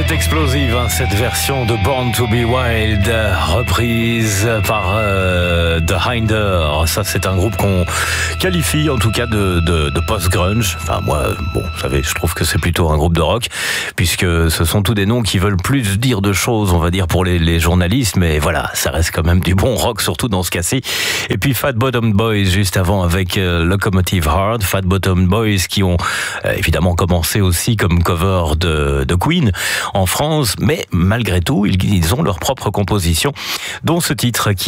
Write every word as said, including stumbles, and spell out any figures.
C'est explosif, hein, cette version de Born to be Wild, reprise par euh, The Hinder. Ça, c'est un groupe qu'on qualifie en tout cas de, de, de post-grunge. Enfin, moi, bon, vous savez, je trouve que c'est plutôt un groupe de rock, puisque ce sont tous des noms qui veulent plus dire de choses, on va dire, pour les, les journalistes, mais voilà, ça reste quand même du bon rock, surtout dans ce cas-ci. Et puis Fat Bottom Boys, juste avant, avec euh, Locomotive Heart. Fat Bottom Boys qui ont euh, évidemment commencé aussi comme cover de, de Queen en France, mais malgré tout, ils, ils ont leur propre composition, dont ce titre qui